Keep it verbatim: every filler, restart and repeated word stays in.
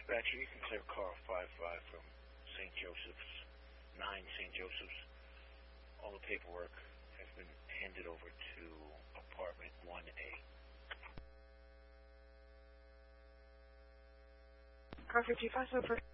Dispatcher, you can clear car five five from Saint Joseph's, nine Saint Joseph's. All the paperwork has been handed over to apartment one A. Car fifty-five, so for